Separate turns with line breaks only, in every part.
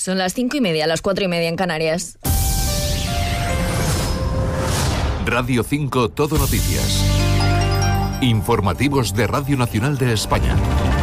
Son las 5:30, las 4:30 en Canarias.
Radio 5 Todo Noticias. Informativos de Radio Nacional de España.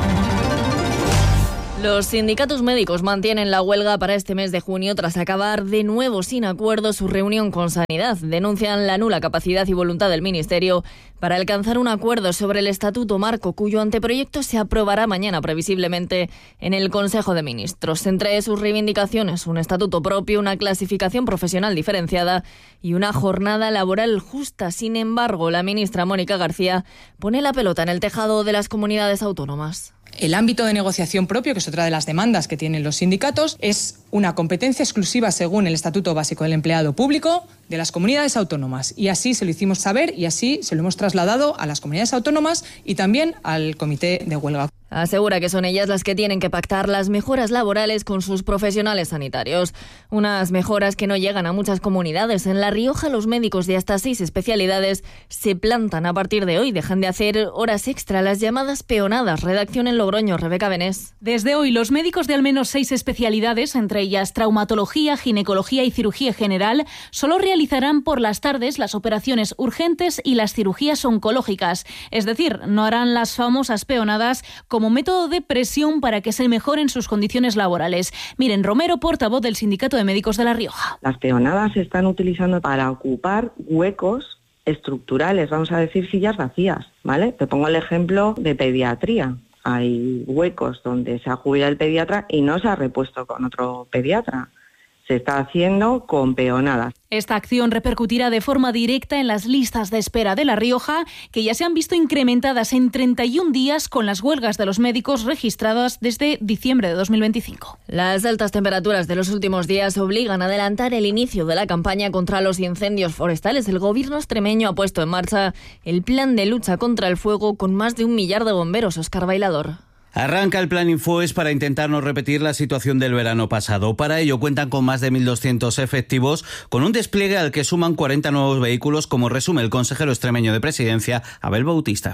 Los sindicatos médicos mantienen la huelga para este mes de junio tras acabar de nuevo sin acuerdo su reunión con Sanidad. Denuncian la nula capacidad y voluntad del Ministerio para alcanzar un acuerdo sobre el Estatuto Marco, cuyo anteproyecto se aprobará mañana previsiblemente en el Consejo de Ministros. Entre sus reivindicaciones, un estatuto propio, una clasificación profesional diferenciada y una jornada laboral justa. Sin embargo, la ministra Mónica García pone la pelota en el tejado de las comunidades autónomas.
El ámbito de negociación propio, que es otra de las demandas que tienen los sindicatos, es una competencia exclusiva según el Estatuto Básico del Empleado Público de las comunidades autónomas. Y así se lo hicimos saber y así se lo hemos trasladado a las comunidades autónomas y también al Comité de Huelga.
Asegura que son ellas las que tienen que pactar las mejoras laborales con sus profesionales sanitarios. Unas mejoras que no llegan a muchas comunidades. En La Rioja, los médicos de hasta 6 especialidades se plantan a partir de hoy. Dejan de hacer horas extra, las llamadas peonadas. Redacción en Logroño, Rebeca Benés.
Desde hoy, los médicos de al menos 6 especialidades, entre ellas traumatología, ginecología y cirugía general, solo realizarán por las tardes las operaciones urgentes y las cirugías oncológicas. Es decir, no harán las famosas peonadas como método de presión para que se mejoren sus condiciones laborales. Miren, Romero, portavoz del Sindicato de Médicos de La Rioja.
Las peonadas se están utilizando para ocupar huecos estructurales, vamos a decir sillas vacías, ¿vale? Te pongo el ejemplo de pediatría. Hay huecos donde se ha jubilado el pediatra y no se ha repuesto con otro pediatra. Se está haciendo con peonadas.
Esta acción repercutirá de forma directa en las listas de espera de La Rioja, que ya se han visto incrementadas en 31 días con las huelgas de los médicos registradas desde diciembre de 2025.
Las altas temperaturas de los últimos días obligan a adelantar el inicio de la campaña contra los incendios forestales. El gobierno extremeño ha puesto en marcha el plan de lucha contra el fuego con más de 1 millar de bomberos. Óscar Bailador.
Arranca el plan Infoes para intentar no repetir la situación del verano pasado. Para ello cuentan con más de 1.200 efectivos, con un despliegue al que suman 40 nuevos vehículos, como resume el consejero extremeño de Presidencia, Abel Bautista.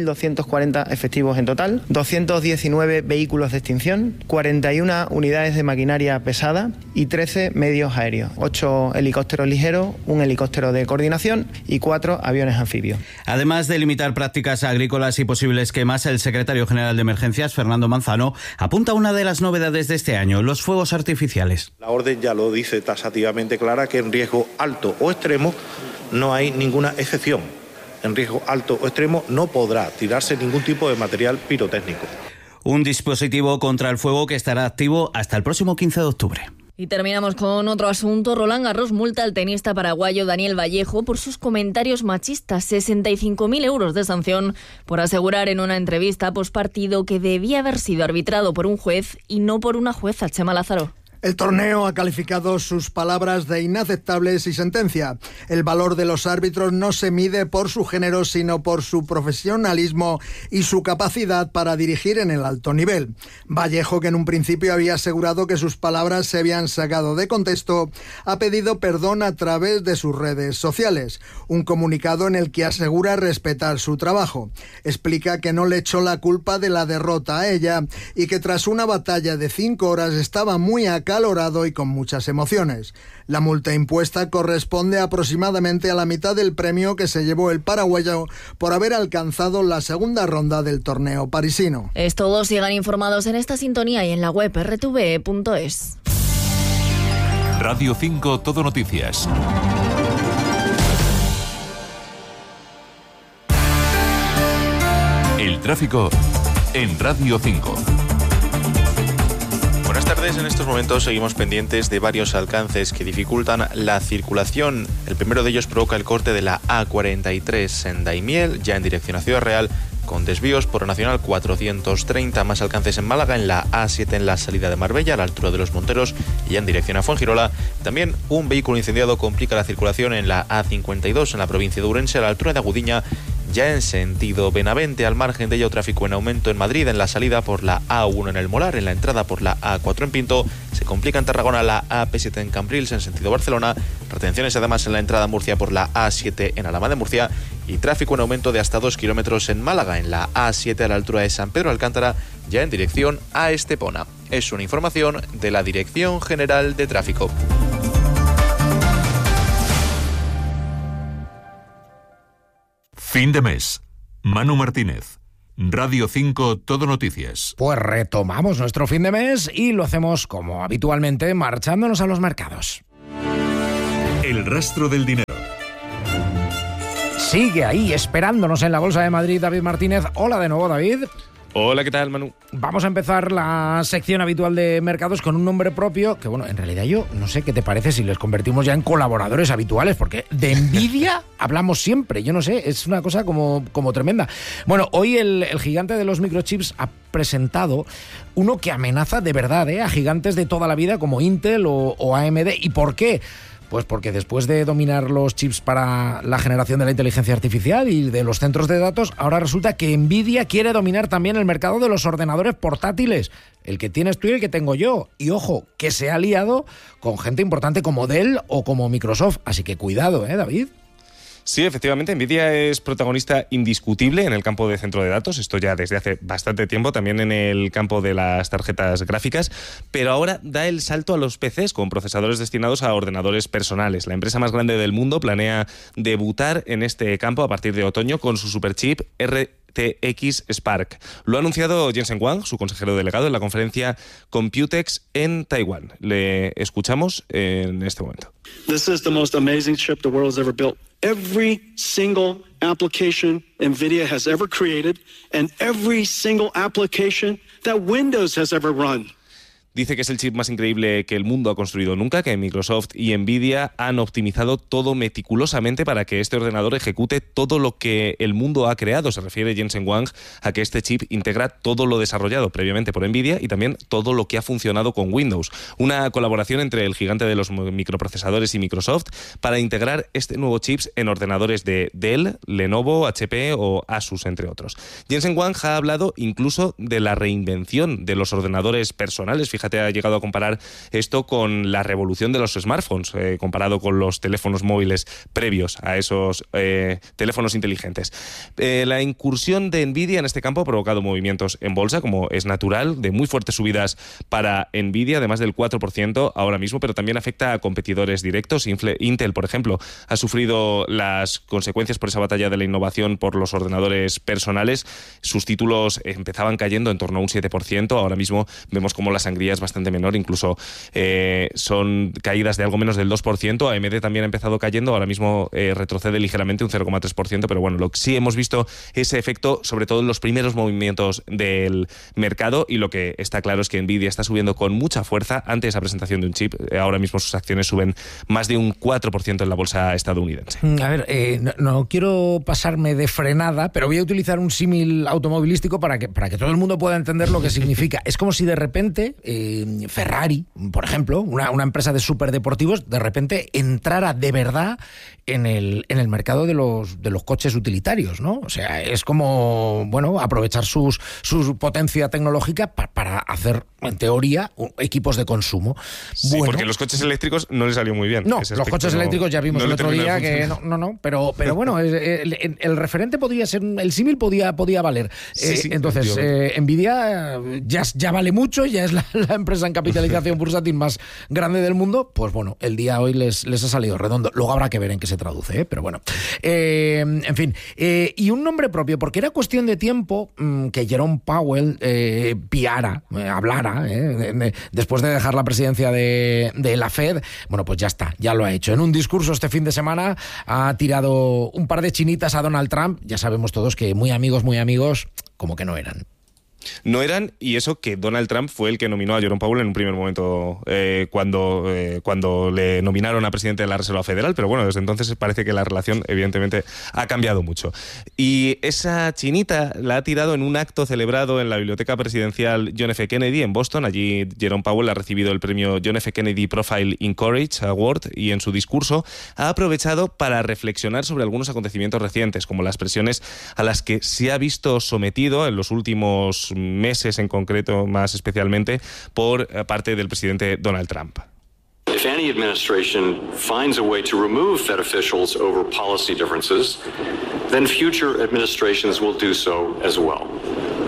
1.240 efectivos en total, 219 vehículos de extinción, 41 unidades de maquinaria pesada y 13 medios aéreos, 8 helicópteros ligeros, un helicóptero de coordinación y 4 aviones anfibios.
Además de limitar prácticas agrícolas y posibles quemas, el secretario general de Emergencias, Fernando Manzano, apunta a una de las novedades de este año, los fuegos artificiales.
La orden ya lo dice taxativamente clara, que en riesgo alto o extremo no hay ninguna excepción. En riesgo alto o extremo no podrá tirarse ningún tipo de material pirotécnico.
Un dispositivo contra el fuego que estará activo hasta el próximo 15 de octubre.
Y terminamos con otro asunto. Roland Garros multa al tenista paraguayo Daniel Vallejo por sus comentarios machistas. 65.000 euros de sanción por asegurar en una entrevista postpartido que debía haber sido arbitrado por un juez y no por una jueza. Chema Lázaro.
El torneo ha calificado sus palabras de inaceptables y sentencia. El valor de los árbitros no se mide por su género, sino por su profesionalismo y su capacidad para dirigir en el alto nivel. Vallejo, que en un principio había asegurado que sus palabras se habían sacado de contexto, ha pedido perdón a través de sus redes sociales. Un comunicado en el que asegura respetar su trabajo. Explica que no le echó la culpa de la derrota a ella y que tras una batalla de 5 horas estaba muy acalorado y con muchas emociones. La multa impuesta corresponde aproximadamente a la mitad del premio que se llevó el paraguayo por haber alcanzado la segunda ronda del torneo parisino.
Es todo. Sigan informados en esta sintonía y en la web rtve.es.
Radio 5 Todo Noticias. El tráfico en Radio 5.
Buenas tardes. En estos momentos seguimos pendientes de varios alcances que dificultan la circulación. El primero de ellos provoca el corte de la A43 en Daimiel, ya en dirección a Ciudad Real, con desvíos por la Nacional 430, más alcances en Málaga, en la A7 en la salida de Marbella, a la altura de Los Monteros, y en dirección a Fuengirola. También un vehículo incendiado complica la circulación en la A52 en la provincia de Ourense, a la altura de Agudiña, ya en sentido Benavente. Al margen de ello, tráfico en aumento en Madrid, en la salida por la A1 en El Molar, en la entrada por la A4 en Pinto. Se complica en Tarragona la AP7 en Cambrils, en sentido Barcelona. Retenciones además en la entrada a Murcia por la A7 en Alhama de Murcia. Y tráfico en aumento de hasta 2 kilómetros en Málaga, en la A7 a la altura de San Pedro Alcántara, ya en dirección a Estepona. Es una información de la Dirección General de Tráfico.
Fin de mes. Manu Martínez. Radio 5 Todo Noticias.
Pues retomamos nuestro fin de mes y lo hacemos como habitualmente, marchándonos a los mercados.
El rastro del dinero.
Sigue ahí esperándonos en la Bolsa de Madrid David Martínez. Hola de nuevo, David.
Hola, ¿qué tal, Manu?
Vamos a empezar la sección habitual de mercados con un nombre propio que, bueno, en realidad yo no sé qué te parece si les convertimos ya en colaboradores habituales, porque de Nvidia hablamos siempre, yo no sé, es una cosa como tremenda. Bueno, hoy el gigante de los microchips ha presentado uno que amenaza de verdad a gigantes de toda la vida como Intel o AMD. ¿Y por qué? Pues porque después de dominar los chips para la generación de la inteligencia artificial y de los centros de datos, ahora resulta que Nvidia quiere dominar también el mercado de los ordenadores portátiles, el que tienes tú y el que tengo yo. Y ojo, que se ha aliado con gente importante como Dell o como Microsoft. Así que cuidado, David.
Sí, efectivamente, Nvidia es protagonista indiscutible en el campo de centro de datos, esto ya desde hace bastante tiempo, también en el campo de las tarjetas gráficas, pero ahora da el salto a los PCs con procesadores destinados a ordenadores personales. La empresa más grande del mundo planea debutar en este campo a partir de otoño con su superchip RTX Spark. Lo ha anunciado Jensen Huang, su consejero delegado, en la conferencia Computex en Taiwán. Le escuchamos en este momento.
This is the most amazing chip the world has ever built. Every single application NVIDIA has ever created and every single application that Windows has ever run.
Dice que es el chip más increíble que el mundo ha construido nunca, que Microsoft y Nvidia han optimizado todo meticulosamente para que este ordenador ejecute todo lo que el mundo ha creado. Se refiere Jensen Huang a que este chip integra todo lo desarrollado previamente por Nvidia y también todo lo que ha funcionado con Windows. Una colaboración entre el gigante de los microprocesadores y Microsoft para integrar este nuevo chip en ordenadores de Dell, Lenovo, HP o Asus, entre otros. Jensen Huang ha hablado incluso de la reinvención de los ordenadores personales. Fíjate, ha llegado a comparar esto con la revolución de los smartphones, comparado con los teléfonos móviles previos a esos teléfonos inteligentes. La incursión de Nvidia en este campo ha provocado movimientos en bolsa, como es natural, de muy fuertes subidas para Nvidia, además del 4% ahora mismo, pero también afecta a competidores directos. Intel, por ejemplo, ha sufrido las consecuencias por esa batalla de la innovación por los ordenadores personales. Sus títulos empezaban cayendo en torno a un 7%, ahora mismo vemos como la sangría es bastante menor, incluso son caídas de algo menos del 2%. AMD también ha empezado cayendo, ahora mismo retrocede ligeramente un 0,3%, pero bueno, lo que sí hemos visto ese efecto, sobre todo en los primeros movimientos del mercado, y lo que está claro es que Nvidia está subiendo con mucha fuerza ante esa presentación de un chip. Ahora mismo sus acciones suben más de un 4% en la bolsa estadounidense.
A ver, no quiero pasarme de frenada, pero voy a utilizar un símil automovilístico para que todo el mundo pueda entender lo que significa. Es como si de repente Ferrari, por ejemplo, una empresa de superdeportivos, de repente entrara de verdad en el mercado de los coches utilitarios, ¿no? O sea, es como, bueno, aprovechar su potencia tecnológica para hacer, en teoría, equipos de consumo.
Sí, bueno, porque los coches eléctricos no les salió muy bien.
No, los coches eléctricos ya vimos el otro día que no, pero bueno, el referente podría ser, el símil podía valer. Sí, entonces, Nvidia ya vale mucho, ya es la empresa en capitalización bursátil más grande del mundo. Pues bueno, el día hoy les ha salido redondo. Luego habrá que ver en qué se traduce, pero bueno. En fin, y un nombre propio, porque era cuestión de tiempo que Jerome Powell hablara, después de dejar la presidencia de la Fed. Bueno, pues ya está, ya lo ha hecho. En un discurso este fin de semana ha tirado un par de chinitas a Donald Trump. Ya sabemos todos que muy amigos, como que no eran.
No eran, y eso que Donald Trump fue el que nominó a Jerome Powell en un primer momento cuando le nominaron a presidente de la Reserva Federal, pero bueno, desde entonces parece que la relación evidentemente ha cambiado mucho. Y esa chinita la ha tirado en un acto celebrado en la Biblioteca Presidencial John F. Kennedy en Boston. Allí Jerome Powell ha recibido el premio John F. Kennedy Profile in Courage Award y en su discurso ha aprovechado para reflexionar sobre algunos acontecimientos recientes, como las presiones a las que se ha visto sometido en los últimos meses, en concreto, más especialmente, por parte del presidente Donald Trump.
If any administration finds a way to remove Fed officials over policy differences, then future administrations will do so as well.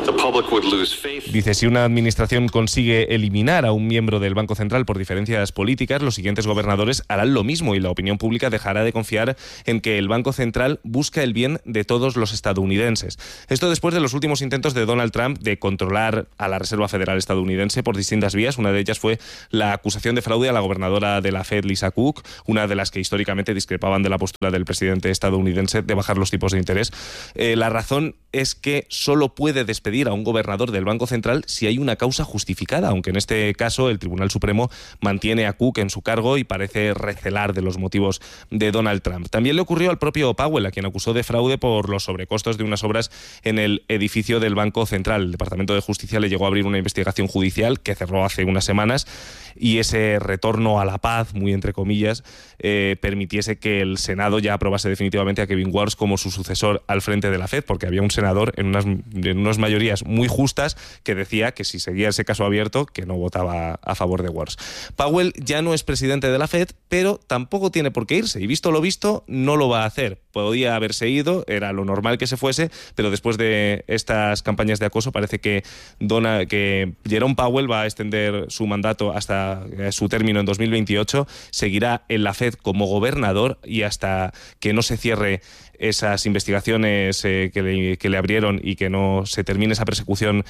the public would lose faith.
Dice, si una administración consigue eliminar a un miembro del Banco Central por diferencias políticas, los siguientes gobernadores harán lo mismo y la opinión pública dejará de confiar en que el Banco Central busca el bien de todos los estadounidenses. Esto después de los últimos intentos de Donald Trump de controlar a la Reserva Federal estadounidense por distintas vías. Una de ellas fue la acusación de fraude a la gobernadora de la Fed, Lisa Cook, una de las que históricamente discrepaban de la postura del presidente estadounidense de bajar los tipos de interés. La razón es que solo puede despedir a un gobernador del Banco Central si hay una causa justificada, aunque en este caso el Tribunal Supremo mantiene a Cook en su cargo y parece recelar de los motivos de Donald Trump. También le ocurrió al propio Powell, a quien acusó de fraude por los sobrecostos de unas obras en el edificio del Banco Central. El Departamento de Justicia le llegó a abrir una investigación judicial que cerró hace unas semanas, y ese retorno a la paz, muy entre comillas, permitiese que el Senado ya aprobase definitivamente a Kevin Warsh como su sucesor al frente de la Fed, porque había un senador en unas mayorías muy justas que decía que si seguía ese caso abierto, que no votaba a favor de Warsh. Powell ya no es presidente de la Fed, pero tampoco tiene por qué irse, y visto lo visto, no lo va a hacer. Podía haberse ido, era lo normal que se fuese, pero después de estas campañas de acoso parece que Jerome Powell va a extender su mandato hasta su término en 2028, seguirá en la Fed como gobernador y hasta que no se cierre esas investigaciones que le abrieron y que no se termine esa persecución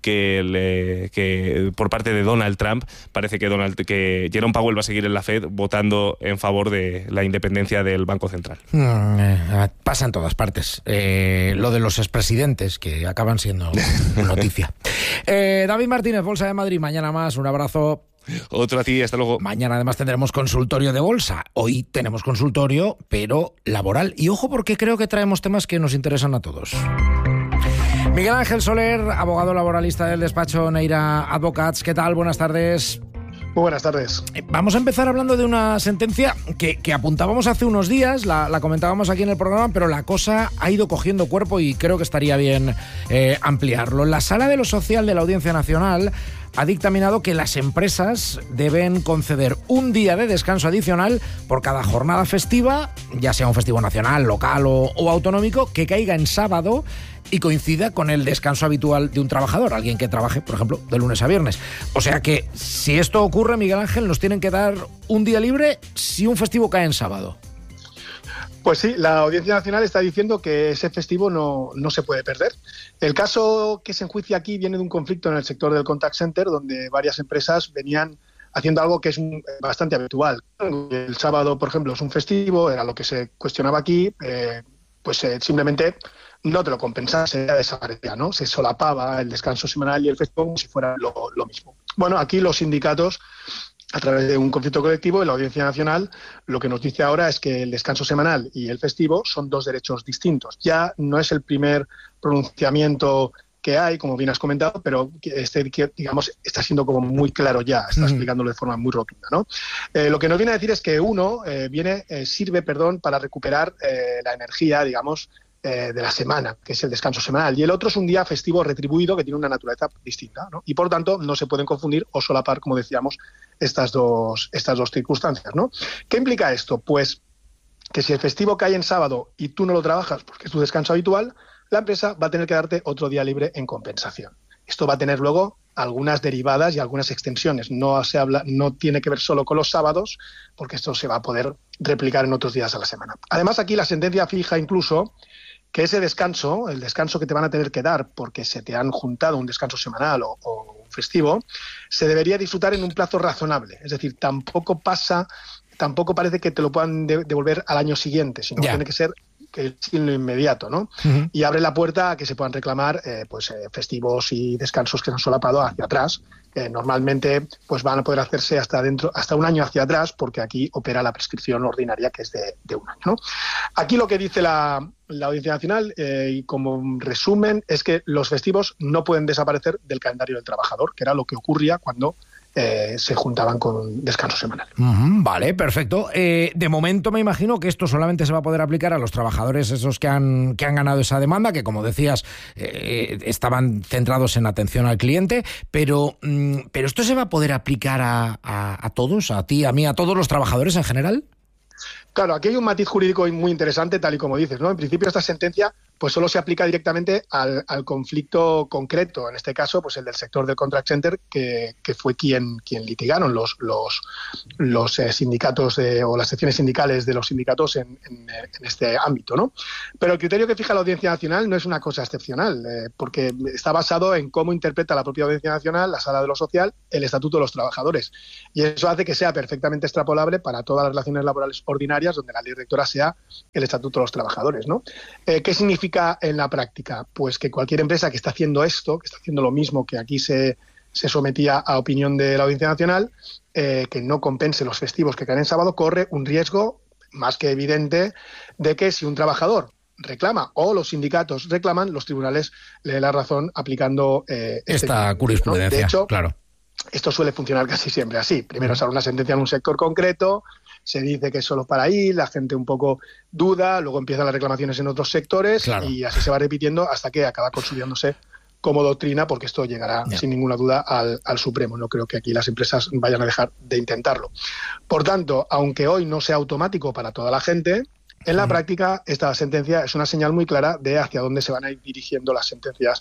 que por parte de Donald Trump, parece que Jerome Powell va a seguir en la Fed votando en favor de la independencia del Banco Central.
Pasa en todas partes. Lo de los expresidentes, que acaban siendo noticia. David Martínez, Bolsa de Madrid, mañana más, un abrazo.
Otro a ti, hasta luego.
Mañana además tendremos consultorio de bolsa. Hoy tenemos consultorio, pero laboral. Y ojo, porque creo que traemos temas que nos interesan a todos. Miguel Ángel Soler, abogado laboralista del despacho Neira Advocats. ¿Qué tal? Buenas tardes.
Muy buenas tardes.
Vamos a empezar hablando de una sentencia que apuntábamos hace unos días, la comentábamos aquí en el programa, pero la cosa ha ido cogiendo cuerpo y creo que estaría bien ampliarlo. La Sala de lo Social de la Audiencia Nacional ha dictaminado que las empresas deben conceder un día de descanso adicional por cada jornada festiva, ya sea un festivo nacional, local o autonómico, que caiga en sábado y coincida con el descanso habitual de un trabajador, alguien que trabaje, por ejemplo, de lunes a viernes. O sea que, si esto ocurre, Miguel Ángel, nos tienen que dar un día libre si un festivo cae en sábado.
Pues sí, la Audiencia Nacional está diciendo que ese festivo no se puede perder. El caso que se enjuicia aquí viene de un conflicto en el sector del contact center, donde varias empresas venían haciendo algo que es bastante habitual. El sábado, por ejemplo, es un festivo, era lo que se cuestionaba aquí, simplemente no te lo compensaba, se desaparecía, ¿no? Se solapaba el descanso semanal y el festivo como si fuera lo mismo. Bueno, aquí los sindicatos, a través de un conflicto colectivo, en la Audiencia Nacional, lo que nos dice ahora es que el descanso semanal y el festivo son dos derechos distintos. Ya no es el primer pronunciamiento que hay, como bien has comentado, pero digamos, está siendo como muy claro ya, está explicándolo de forma muy rotunda, ¿no? Lo que nos viene a decir es que uno sirve para recuperar la energía, digamos, de la semana, que es el descanso semanal, y el otro es un día festivo retribuido que tiene una naturaleza distinta, ¿no? Y por tanto no se pueden confundir o solapar, como decíamos, estas dos circunstancias, ¿no? ¿Qué implica esto? Pues que si el festivo cae en sábado y tú no lo trabajas porque es tu descanso habitual, la empresa va a tener que darte otro día libre en compensación. Esto va a tener luego algunas derivadas y algunas extensiones. No tiene que ver solo con los sábados, porque esto se va a poder replicar en otros días a la semana. Además, aquí la sentencia fija incluso que ese descanso, el descanso que te van a tener que dar porque se te han juntado un descanso semanal o un festivo, se debería disfrutar en un plazo razonable. Es decir, tampoco parece que te lo puedan devolver al año siguiente, sino que tiene que ser en lo inmediato, ¿no? Uh-huh. Y abre la puerta a que se puedan reclamar festivos y descansos que se han solapado hacia atrás. Normalmente pues van a poder hacerse hasta un año hacia atrás, porque aquí opera la prescripción ordinaria, que es de un año, ¿no? Aquí lo que dice la Audiencia Nacional, y como resumen, es que los festivos no pueden desaparecer del calendario del trabajador, que era lo que ocurría cuando se juntaban con descanso semanal.
Vale, perfecto. De momento me imagino que esto solamente se va a poder aplicar a los trabajadores esos que han ganado esa demanda, que como decías estaban centrados en atención al cliente, pero ¿esto se va a poder aplicar a todos, a ti, a mí, a todos los trabajadores en general?
Claro, aquí hay un matiz jurídico muy interesante, tal y como dices, ¿no? En principio esta sentencia pues solo se aplica directamente al conflicto concreto, en este caso pues el del sector del contact center, que fue quien litigaron los sindicatos o las secciones sindicales de los sindicatos en este ámbito, ¿no? Pero el criterio que fija la Audiencia Nacional no es una cosa excepcional, porque está basado en cómo interpreta la propia Audiencia Nacional, la Sala de lo Social, el Estatuto de los Trabajadores. Y eso hace que sea perfectamente extrapolable para todas las relaciones laborales ordinarias donde la ley rectora sea el Estatuto de los Trabajadores, ¿no? ¿Qué significa en la práctica? Pues que cualquier empresa que está haciendo esto, que está haciendo lo mismo que aquí se sometía a opinión de la Audiencia Nacional, que no compense los festivos que caen en sábado, corre un riesgo más que evidente de que si un trabajador reclama o los sindicatos reclaman, los tribunales le den la razón aplicando
esta jurisprudencia,
¿no? De hecho,
claro.
Esto suele funcionar casi siempre así. Primero sale una sentencia en un sector concreto, se dice que es solo para ahí, la gente un poco duda, luego empiezan las reclamaciones en otros sectores, claro, y así se va repitiendo hasta que acaba consolidándose como doctrina, porque esto llegará sin ninguna duda al Supremo. No creo que aquí las empresas vayan a dejar de intentarlo. Por tanto, aunque hoy no sea automático para toda la gente, en la práctica esta sentencia es una señal muy clara de hacia dónde se van a ir dirigiendo las sentencias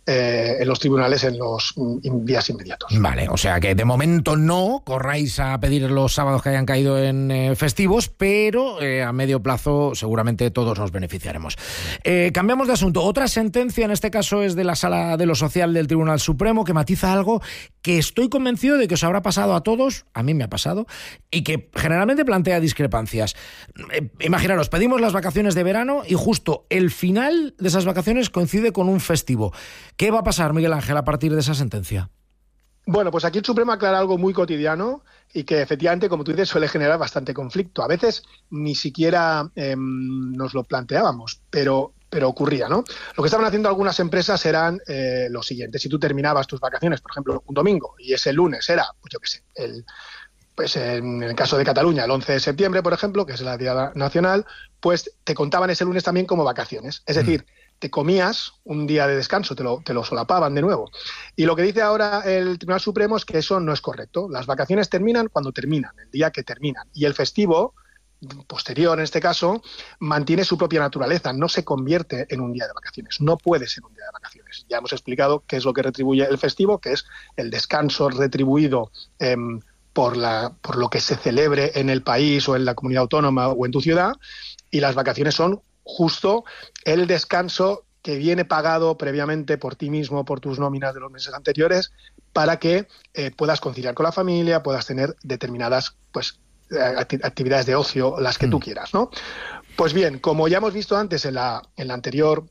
en los tribunales en los días inmediatos.
Vale, o sea que de momento no corráis a pedir los sábados que hayan caído en festivos, pero a medio plazo seguramente todos nos beneficiaremos. Cambiamos de asunto. Otra sentencia, en este caso es de la Sala de lo Social del Tribunal Supremo, que matiza algo que estoy convencido de que os habrá pasado a todos, a mí me ha pasado, y que generalmente plantea discrepancias. Imaginaros, pedimos las vacaciones de verano y justo el final de esas vacaciones coincide con un festivo. ¿Qué va a pasar, Miguel Ángel, a partir de esa sentencia?
Bueno, pues aquí el Supremo aclara algo muy cotidiano y que efectivamente, como tú dices, suele generar bastante conflicto. A veces ni siquiera nos lo planteábamos, pero ocurría, ¿no? Lo que estaban haciendo algunas empresas eran lo siguiente. Si tú terminabas tus vacaciones, por ejemplo, un domingo, y ese lunes era, pues yo qué sé, pues en el caso de Cataluña, el 11 de septiembre, por ejemplo, que es la Día Nacional, pues te contaban ese lunes también como vacaciones. Es decir, te comías un día de descanso, te lo solapaban de nuevo. Y lo que dice ahora el Tribunal Supremo es que eso no es correcto. Las vacaciones terminan cuando terminan, el día que terminan. Y el festivo posterior, en este caso, mantiene su propia naturaleza, no se convierte en un día de vacaciones, no puede ser un día de vacaciones. Ya hemos explicado qué es lo que retribuye el festivo, que es el descanso retribuido por lo que se celebre en el país o en la comunidad autónoma o en tu ciudad, y las vacaciones son justo el descanso que viene pagado previamente por ti mismo, por tus nóminas de los meses anteriores, para que puedas conciliar con la familia, puedas tener determinadas actividades de ocio, las que tú quieras, ¿no? Pues bien, como ya hemos visto antes en la anterior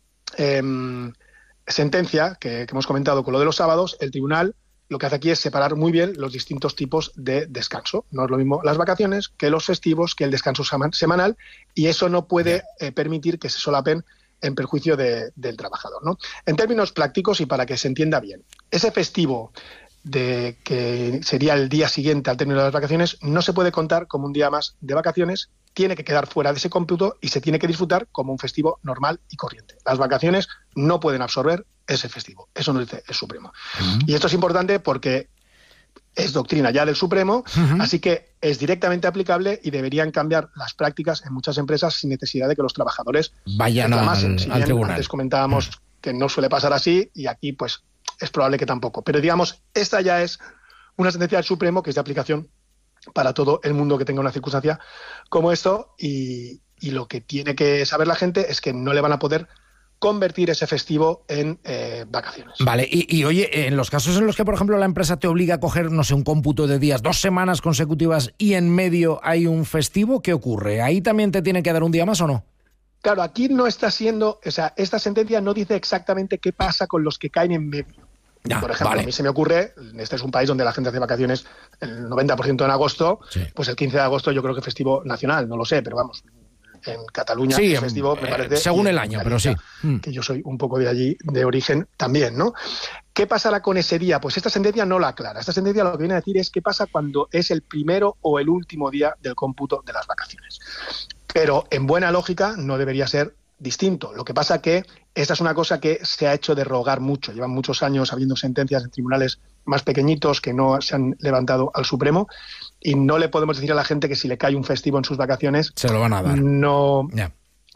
sentencia que hemos comentado con lo de los sábados, el tribunal lo que hace aquí es separar muy bien los distintos tipos de descanso. No es lo mismo las vacaciones que los festivos, que el descanso semanal, y eso no puede permitir que se solapen en perjuicio del trabajador, ¿no? En términos prácticos y para que se entienda bien, ese festivo que sería el día siguiente al término de las vacaciones no se puede contar como un día más de vacaciones, tiene que quedar fuera de ese cómputo y se tiene que disfrutar como un festivo normal y corriente. Las vacaciones no pueden absorber ese festivo, eso nos dice el Supremo. Y esto es importante porque es doctrina ya del Supremo, así que es directamente aplicable y deberían cambiar las prácticas en muchas empresas sin necesidad de que los trabajadores
vayan al tribunal.
Antes comentábamos que no suele pasar así y aquí pues es probable que tampoco. Pero digamos, esta ya es una sentencia del Supremo que es de aplicación para todo el mundo que tenga una circunstancia como esto y lo que tiene que saber la gente es que no le van a poder convertir ese festivo en vacaciones.
Vale, y oye, en los casos en los que, por ejemplo, la empresa te obliga a coger, no sé, un cómputo de días, 2 semanas consecutivas y en medio hay un festivo, ¿qué ocurre? ¿Ahí también te tiene que dar un día más o no?
Claro, aquí no está siendo, o sea, esta sentencia no dice exactamente qué pasa con los que caen en medio. Por ejemplo, a mí se me ocurre, este es un país donde la gente hace vacaciones el 90% en agosto, pues el 15 de agosto yo creo que festivo nacional, no lo sé, pero vamos, en Cataluña es festivo, me parece.
Según el año, pero sí.
Que yo soy un poco de allí, de origen también, ¿no? ¿Qué pasará con ese día? Pues esta sentencia no la aclara. Esta sentencia lo que viene a decir es qué pasa cuando es el primero o el último día del cómputo de las vacaciones. Pero en buena lógica no debería ser distinto. Lo que pasa que esta es una cosa que se ha hecho de rogar mucho. Llevan muchos años habiendo sentencias en tribunales más pequeñitos que no se han levantado al Supremo y no le podemos decir a la gente que si le cae un festivo en sus vacaciones
se lo van a dar.
No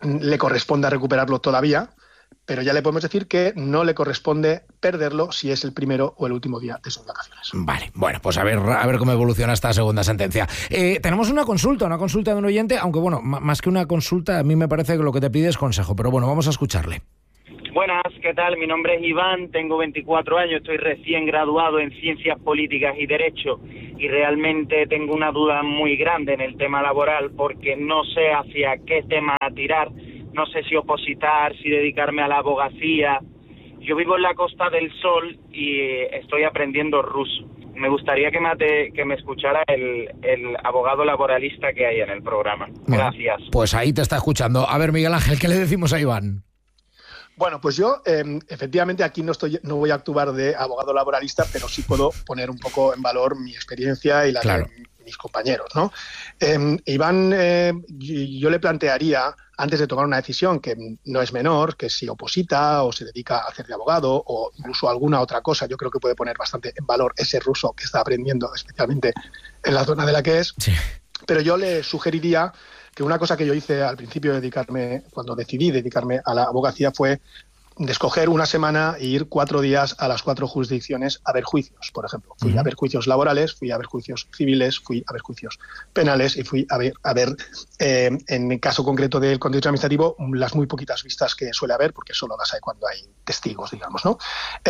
le corresponda recuperarlo todavía, pero ya le podemos decir que no le corresponde perderlo si es el primero o el último día de sus vacaciones.
Vale, bueno, pues a ver cómo evoluciona esta segunda sentencia. Tenemos una consulta de un oyente, aunque bueno, más que una consulta, a mí me parece que lo que te pide es consejo, pero bueno, vamos a escucharle.
Buenas, ¿qué tal? Mi nombre es Iván, tengo 24 años, estoy recién graduado en Ciencias Políticas y Derecho y realmente tengo una duda muy grande en el tema laboral porque no sé hacia qué tema tirar. No sé si opositar, si dedicarme a la abogacía. Yo vivo en la Costa del Sol y estoy aprendiendo ruso. Me gustaría que me escuchara el abogado laboralista que hay en el programa. Gracias.
Pues ahí te está escuchando. A ver, Miguel Ángel, ¿qué le decimos a Iván?
Bueno, pues yo efectivamente aquí no voy a actuar de abogado laboralista, pero sí puedo poner un poco en valor mi experiencia y la de mis compañeros, ¿no? Iván, yo le plantearía, antes de tomar una decisión que no es menor, que si oposita o se dedica a hacer de abogado o incluso alguna otra cosa, yo creo que puede poner bastante en valor ese ruso que está aprendiendo, especialmente en la zona de la que es. Sí. Pero yo le sugeriría que una cosa que yo hice al principio cuando decidí dedicarme a la abogacía fue de escoger una semana e ir 4 días a las 4 jurisdicciones a ver juicios, por ejemplo. Fui a ver juicios laborales, fui a ver juicios civiles, fui a ver juicios penales y fui a ver en el caso concreto del contencioso administrativo, las muy poquitas vistas que suele haber, porque solo las hay cuando hay testigos, digamos, ¿no?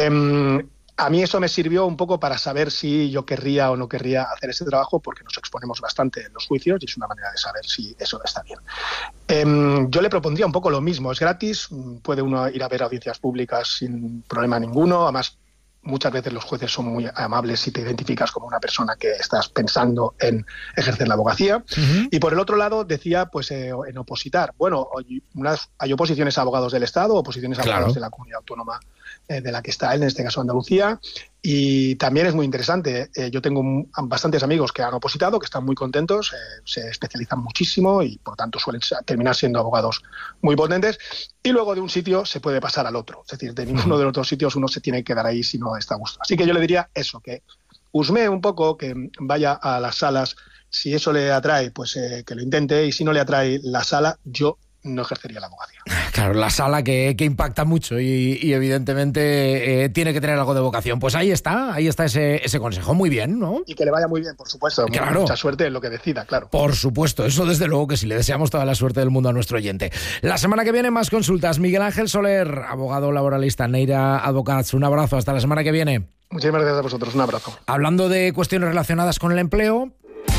A mí eso me sirvió un poco para saber si yo querría o no querría hacer ese trabajo, porque nos exponemos bastante en los juicios y es una manera de saber si eso está bien. Yo le propondría un poco lo mismo, es gratis, puede uno ir a ver audiencias públicas sin problema ninguno, además muchas veces los jueces son muy amables si te identificas como una persona que estás pensando en ejercer la abogacía. Uh-huh. Y por el otro lado decía pues en opositar. Bueno, hay oposiciones a abogados del Estado, oposiciones a abogados de la comunidad autónoma de la que está él, en este caso Andalucía, y también es muy interesante. Yo tengo bastantes amigos que han opositado, que están muy contentos, se especializan muchísimo y por tanto suelen terminar siendo abogados muy potentes, y luego de un sitio se puede pasar al otro, es decir, de ninguno de los otros sitios uno se tiene que quedar ahí si no está a gusto. Así que yo le diría eso, que husmee un poco, que vaya a las salas, si eso le atrae, pues que lo intente, y si no le atrae la sala, yo no ejercería la abogacía.
Claro, la sala que impacta mucho y evidentemente tiene que tener algo de vocación. Pues ahí está ese consejo. Muy bien, ¿no?
Y que le vaya muy bien, por supuesto. Claro. Mucha suerte en lo que decida, claro.
Por supuesto, eso desde luego que sí. Le deseamos toda la suerte del mundo a nuestro oyente. La semana que viene más consultas. Miguel Ángel Soler, abogado laboralista, Neira Advocats. Un abrazo, hasta la semana que viene.
Muchísimas gracias a vosotros, un abrazo.
Hablando de cuestiones relacionadas con el empleo,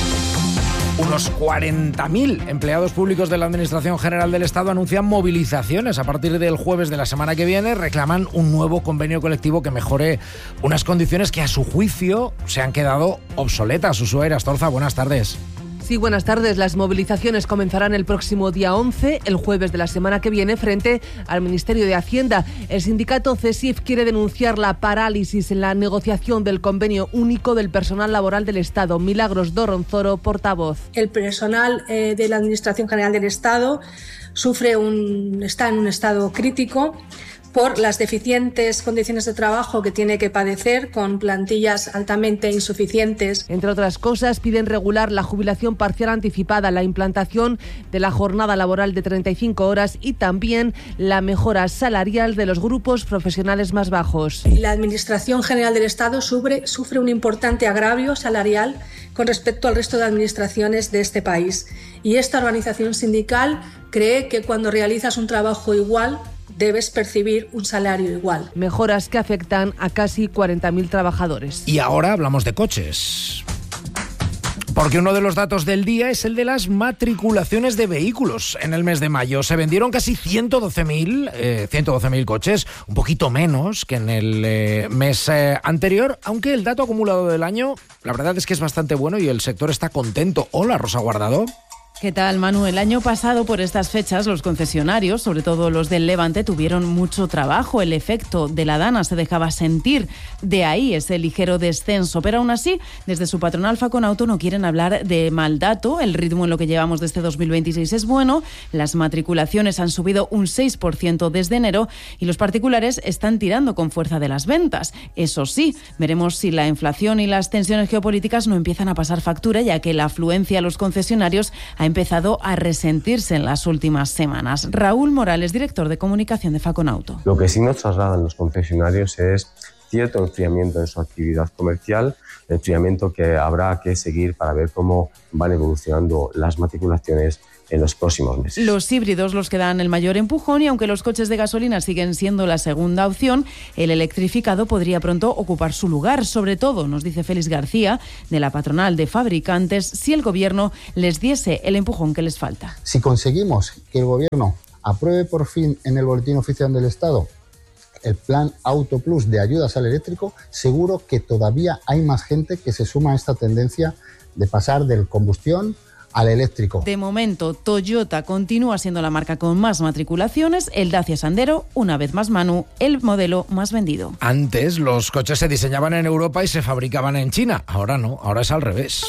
unos 40.000 empleados públicos de la Administración General del Estado anuncian movilizaciones a partir del jueves de la semana que viene. Reclaman un nuevo convenio colectivo que mejore unas condiciones que a su juicio se han quedado obsoletas. Ushuaia Astorza, buenas tardes.
Sí, buenas tardes. Las movilizaciones comenzarán el próximo día 11, el jueves de la semana que viene, frente al Ministerio de Hacienda. El sindicato CESIF quiere denunciar la parálisis en la negociación del convenio único del personal laboral del Estado. Milagros Doronzoro, portavoz.
El personal de la Administración General del Estado está en un estado crítico por las deficientes condiciones de trabajo que tiene que padecer, con plantillas altamente insuficientes.
Entre otras cosas, piden regular la jubilación parcial anticipada, la implantación de la jornada laboral de 35 horas y también la mejora salarial de los grupos profesionales más bajos.
La Administración General del Estado sufre un importante agravio salarial con respecto al resto de administraciones de este país. Y esta organización sindical cree que cuando realizas un trabajo igual, debes percibir un salario igual.
Mejoras que afectan a casi 40.000 trabajadores.
Y ahora hablamos de coches. Porque uno de los datos del día es el de las matriculaciones de vehículos. En el mes de mayo se vendieron casi 112.000 coches, un poquito menos que en el mes anterior, aunque el dato acumulado del año, la verdad es que es bastante bueno y el sector está contento. Hola, Rosa Guardado.
¿Qué tal, Manu? El año pasado, por estas fechas, los concesionarios, sobre todo los del Levante, tuvieron mucho trabajo. El efecto de la Dana se dejaba sentir. De ahí ese ligero descenso. Pero aún así, desde su patronal Faconauto no quieren hablar de mal dato. El ritmo en lo que llevamos desde 2026 es bueno. Las matriculaciones han subido un 6% desde enero y los particulares están tirando con fuerza de las ventas. Eso sí, veremos si la inflación y las tensiones geopolíticas no empiezan a pasar factura, ya que la afluencia a los concesionarios ha ha empezado a resentirse en las últimas semanas. Raúl Morales, director de comunicación de Faconauto.
Lo que sí nos trasladan los concesionarios es cierto enfriamiento en su actividad comercial, enfriamiento que habrá que seguir para ver cómo van evolucionando las matriculaciones en los próximos meses.
Los híbridos los que dan el mayor empujón y aunque los coches de gasolina siguen siendo la segunda opción, el electrificado podría pronto ocupar su lugar, sobre todo, nos dice Félix García, de la patronal de fabricantes, si el gobierno les diese el empujón que les falta.
Si conseguimos que el gobierno apruebe por fin en el Boletín Oficial del Estado el plan Auto Plus de ayudas al eléctrico, seguro que todavía hay más gente que se suma a esta tendencia de pasar del combustión al eléctrico.
De momento, Toyota continúa siendo la marca con más matriculaciones, el Dacia Sandero, una vez más Manu, el modelo más vendido.
Antes los coches se diseñaban en Europa y se fabricaban en China, ahora no, ahora es al revés.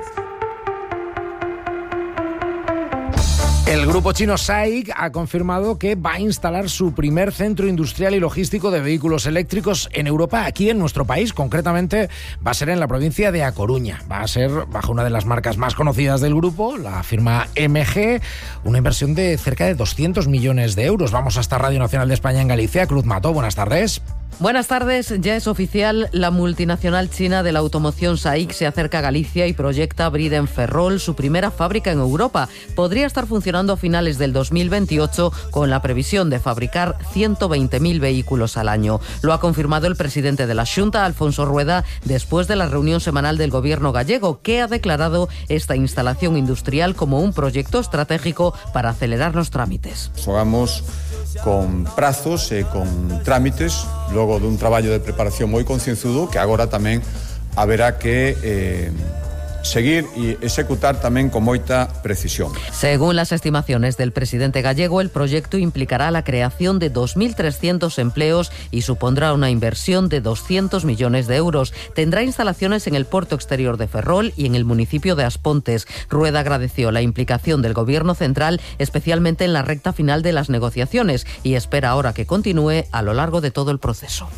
El grupo chino SAIC ha confirmado que va a instalar su primer centro industrial y logístico de vehículos eléctricos en Europa, aquí en nuestro país. Concretamente va a ser en la provincia de A Coruña. Va a ser bajo una de las marcas más conocidas del grupo, la firma MG, una inversión de cerca de 200 millones de euros. Vamos hasta Radio Nacional de España en Galicia. Cruz Mató, buenas tardes.
Buenas tardes. Ya es oficial, la multinacional china de la automoción SAIC se acerca a Galicia y proyecta abrir en Ferrol su primera fábrica en Europa. Podría estar funcionando a finales del 2028 con la previsión de fabricar 120.000 vehículos al año. Lo ha confirmado el presidente de la Xunta, Alfonso Rueda, después de la reunión semanal del gobierno gallego, que ha declarado esta instalación industrial como un proyecto estratégico para acelerar los trámites.
Fogamos con prazos e con trámites logo dun traballo de preparación moi concienzudo que agora tamén haberá que seguir y ejecutar también con moita precisión.
Según las estimaciones del presidente gallego, el proyecto implicará la creación de 2.300 empleos y supondrá una inversión de 200 millones de euros. Tendrá instalaciones en el puerto exterior de Ferrol y en el municipio de Aspontes. Rueda agradeció la implicación del Gobierno central, especialmente en la recta final de las negociaciones, y espera ahora que continúe a lo largo de todo el proceso.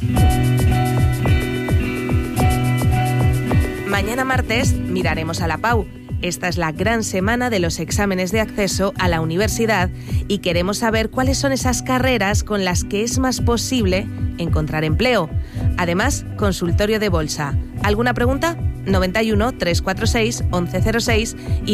Mañana martes miraremos a la PAU. Esta es la gran semana de los exámenes de acceso a la universidad y queremos saber cuáles son esas carreras con las que es más posible encontrar empleo. Además, consultorio de bolsa. ¿Alguna pregunta? 91 346 1106 y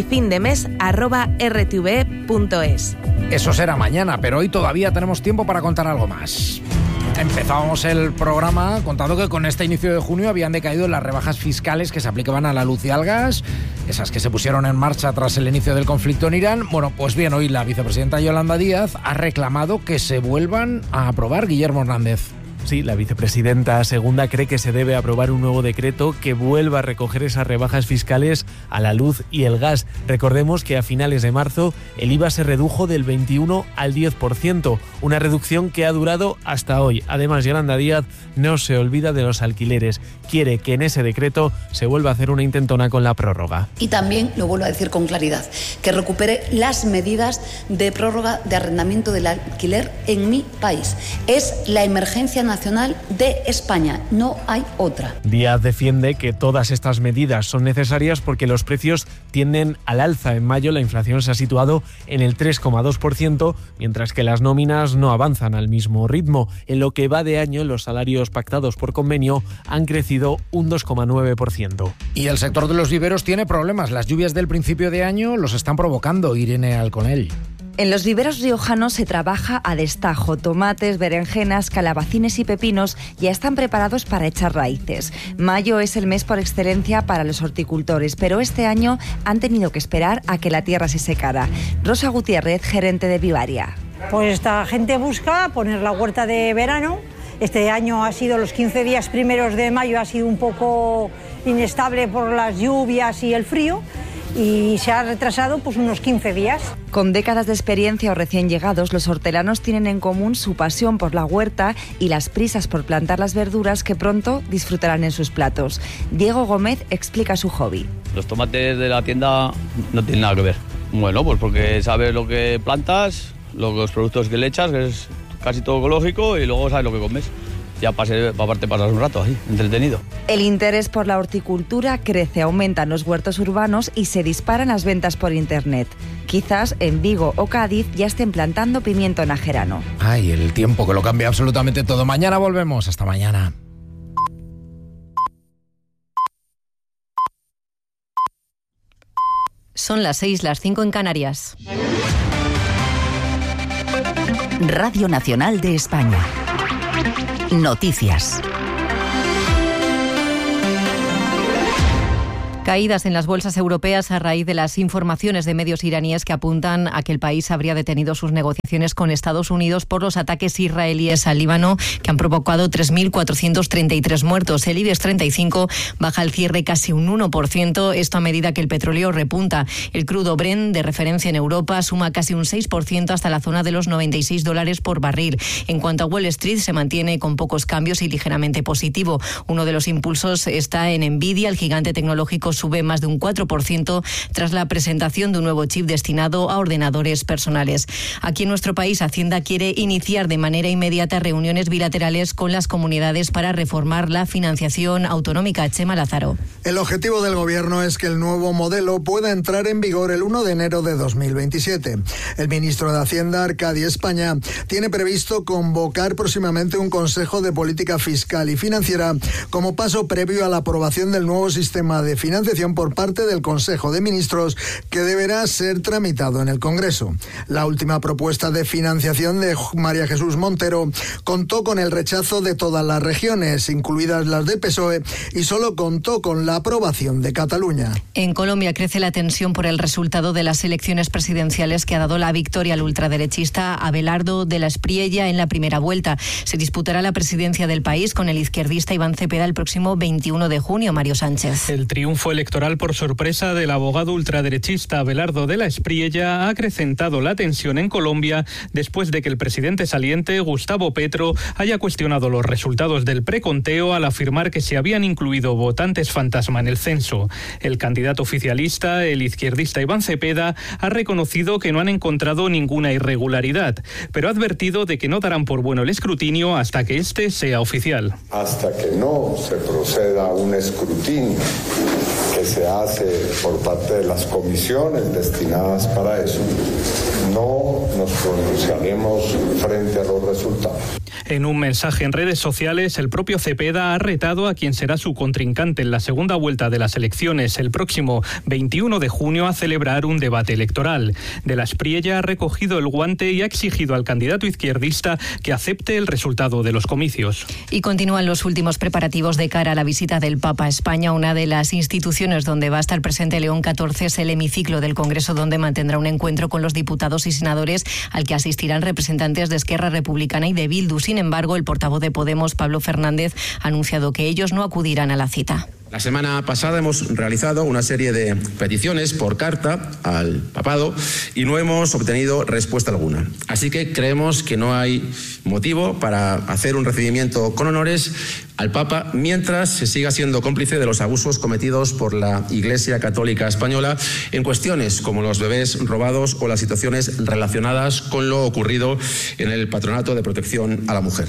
findemes@rtve.es.
Eso será mañana, pero hoy todavía tenemos tiempo para contar algo más. Empezábamos el programa contando que con este inicio de junio habían decaído las rebajas fiscales que se aplicaban a la luz y al gas, esas que se pusieron en marcha tras el inicio del conflicto en Irán. Bueno, pues bien, hoy la vicepresidenta Yolanda Díaz ha reclamado que se vuelvan a aprobar. Guillermo Hernández.
Sí, la vicepresidenta segunda cree que se debe aprobar un nuevo decreto que vuelva a recoger esas rebajas fiscales a la luz y el gas. Recordemos que a finales de marzo el IVA se redujo del 21 al 10%, una reducción que ha durado hasta hoy. Además, Yolanda Díaz no se olvida de los alquileres. Quiere que en ese decreto se vuelva a hacer una intentona con la prórroga.
Y también, lo vuelvo a decir con claridad, que recupere las medidas de prórroga de arrendamiento del alquiler en mi país. Es la emergencia nacional de España, no hay otra.
Díaz defiende que todas estas medidas son necesarias porque los precios tienden al alza. En mayo la inflación se ha situado en el 3,2%, mientras que las nóminas no avanzan al mismo ritmo. En lo que va de año, los salarios pactados por convenio han crecido un 2,9%.
Y el sector de los viveros tiene problemas. Las lluvias del principio de año los están provocando. Irene Alconell.
En los viveros riojanos se trabaja a destajo. Tomates, berenjenas, calabacines y pepinos ya están preparados para echar raíces. Mayo es el mes por excelencia para los horticultores, pero este año han tenido que esperar a que la tierra se secara. Rosa Gutiérrez, gerente de Vivaria.
Pues esta gente busca poner la huerta de verano. Este año ha sido los 15 días primeros de mayo, ha sido un poco inestable por las lluvias y el frío, y se ha retrasado pues unos 15 días.
Con décadas de experiencia o recién llegados, los hortelanos tienen en común su pasión por la huerta y las prisas por plantar las verduras que pronto disfrutarán en sus platos. Diego Gómez explica su hobby.
Los tomates de la tienda no tienen nada que ver. Bueno, pues porque sabes lo que plantas, los productos que le echas, que es casi todo ecológico, y luego sabes lo que comes. ya aparte pasar un rato ahí, entretenido.
El interés por la horticultura crece, aumentan los huertos urbanos y se disparan las ventas por Internet. Quizás en Vigo o Cádiz ya estén plantando pimiento najerano.
Ay, el tiempo que lo cambia absolutamente todo. Mañana volvemos. Hasta mañana.
Son las 6, las 5 en Canarias.
Radio Nacional de España. Noticias.
Caídas en las bolsas europeas a raíz de las informaciones de medios iraníes que apuntan a que el país habría detenido sus negociaciones con Estados Unidos por los ataques israelíes al Líbano, que han provocado 3.433 muertos. El IBEX 35 baja al cierre casi un 1%, esto a medida que el petróleo repunta. El crudo Brent, de referencia en Europa, suma casi un 6% hasta la zona de los $96 por barril. En cuanto a Wall Street, se mantiene con pocos cambios y ligeramente positivo. Uno de los impulsos está en Nvidia. El gigante tecnológico sube más de un 4% tras la presentación de un nuevo chip destinado a ordenadores personales. Aquí en nuestro país, Hacienda quiere iniciar de manera inmediata reuniones bilaterales con las comunidades para reformar la financiación autonómica. Chema Lázaro.
El objetivo del Gobierno es que el nuevo modelo pueda entrar en vigor el 1 de enero de 2027. El ministro de Hacienda, Arcadi España, tiene previsto convocar próximamente un Consejo de Política Fiscal y Financiera como paso previo a la aprobación del nuevo sistema de financiación por parte del Consejo de Ministros, que deberá ser tramitado en el Congreso. La última propuesta de financiación de María Jesús Montero contó con el rechazo de todas las regiones, incluidas las del PSOE, y solo contó con la aprobación de Cataluña.
En Colombia crece la tensión por el resultado de las elecciones presidenciales que ha dado la victoria al ultraderechista Abelardo de la Espriella en la primera vuelta. Se disputará la presidencia del país con el izquierdista Iván Cepeda el próximo 21 de junio. Mario Sánchez.
El triunfo electoral por sorpresa del abogado ultraderechista Abelardo de la Espriella ha acrecentado la tensión en Colombia después de que el presidente saliente, Gustavo Petro, haya cuestionado los resultados del preconteo al afirmar que se habían incluido votantes fantasma en el censo. El candidato oficialista, el izquierdista Iván Cepeda, ha reconocido que no han encontrado ninguna irregularidad, pero ha advertido de que no darán por bueno el escrutinio hasta que este sea oficial.
Hasta que no se proceda a un escrutinio que se hace por parte de las comisiones destinadas para eso, no nos pronunciaremos frente a los resultados.
En un mensaje en redes sociales, el propio Cepeda ha retado a quien será su contrincante en la segunda vuelta de las elecciones el próximo 21 de junio a celebrar un debate electoral. De la Espriella ha recogido el guante y ha exigido al candidato izquierdista que acepte el resultado de los comicios.
Y continúan los últimos preparativos de cara a la visita del Papa a España. Una de las instituciones donde va a estar presente León XIV es el hemiciclo del Congreso, donde mantendrá un encuentro con los diputados y senadores al que asistirán representantes de Esquerra Republicana y de Bildu. Sin embargo, el portavoz de Podemos, Pablo Fernández, ha anunciado que ellos no acudirán a la cita.
La semana pasada hemos realizado una serie de peticiones por carta al papado y no hemos obtenido respuesta alguna. Así que creemos que no hay motivo para hacer un recibimiento con honores al Papa mientras se siga siendo cómplice de los abusos cometidos por la Iglesia Católica Española en cuestiones como los bebés robados o las situaciones relacionadas con lo ocurrido en el Patronato de Protección a la Mujer.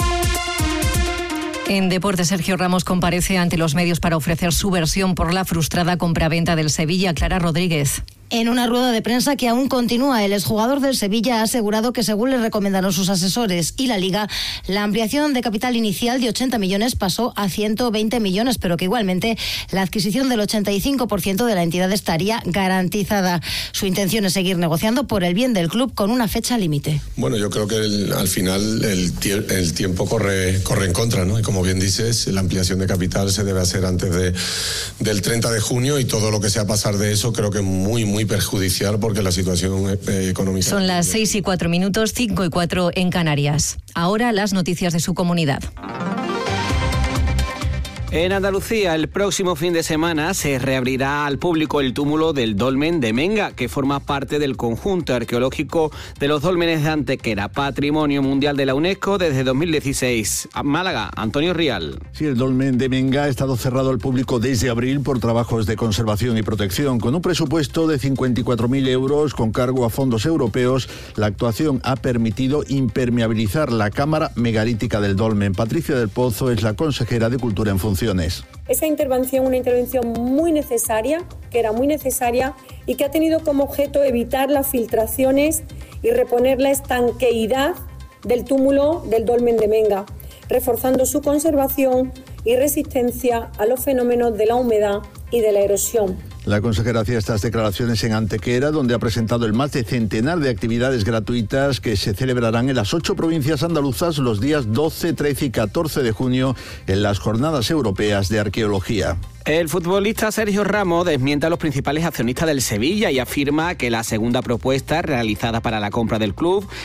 En deporte, Sergio Ramos comparece ante los medios para ofrecer su versión por la frustrada compraventa del Sevilla. Clara Rodríguez.
En una rueda de prensa que aún continúa, el exjugador del Sevilla ha asegurado que, según le recomendaron sus asesores y la Liga, la ampliación de capital inicial de 80 millones pasó a 120 millones, pero que igualmente la adquisición del 85% de la entidad estaría garantizada. Su intención es seguir negociando por el bien del club con una fecha límite.
Bueno, yo creo que al final el tiempo corre en contra, ¿no? Y como bien dices, la ampliación de capital se debe hacer antes del 30 de junio y todo lo que sea pasar de eso creo que muy perjudicial porque la situación económica...
Son las 6:04, 5:04 en Canarias. Ahora las noticias de su comunidad.
En Andalucía, el próximo fin de semana se reabrirá al público el túmulo del Dolmen de Menga, que forma parte del conjunto arqueológico de los dólmenes de Antequera, Patrimonio Mundial de la UNESCO desde 2016. Málaga, Antonio Rial.
Sí, el Dolmen de Menga ha estado cerrado al público desde abril por trabajos de conservación y protección. Con un presupuesto de 54.000 euros con cargo a fondos europeos, la actuación ha permitido impermeabilizar la cámara megalítica del dolmen. Patricia del Pozo es la consejera de Cultura en funciones.
Esa intervención, una intervención muy necesaria, que era muy necesaria y que ha tenido como objeto evitar las filtraciones y reponer la estanqueidad del túmulo del Dolmen de Menga, reforzando su conservación y resistencia a los fenómenos de la humedad y de la erosión.
La consejera hacía estas declaraciones en Antequera, donde ha presentado el más de centenar de actividades gratuitas que se celebrarán en las 8 provincias andaluzas los días 12, 13 y 14 de junio en las Jornadas Europeas de Arqueología.
El futbolista Sergio Ramos desmiente a los principales accionistas del Sevilla y afirma que la segunda propuesta realizada para la compra del club